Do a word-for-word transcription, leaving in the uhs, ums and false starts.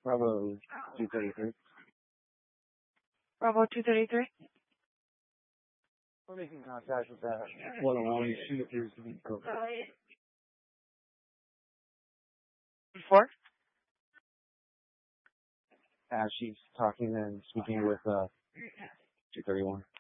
Bravo two thirty-three. Bravo two thirty-three. We're making contact with that one oh one. She appears to be broken. Four. Uh, she's talking and speaking with uh, two thirty-one.